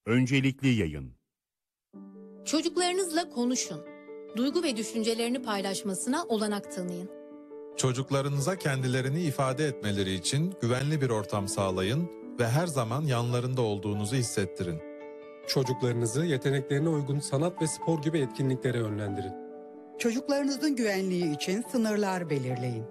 Öncelikli yayın. Çocuklarınızla konuşun. Duygu ve düşüncelerini paylaşmasına olanak tanıyın. Çocuklarınıza kendilerini ifade etmeleri için güvenli bir ortam sağlayın ve her zaman yanlarında olduğunuzu hissettirin. Çocuklarınızı yeteneklerine uygun sanat ve spor gibi etkinliklere yönlendirin. Çocuklarınızın güvenliği için sınırlar belirleyin.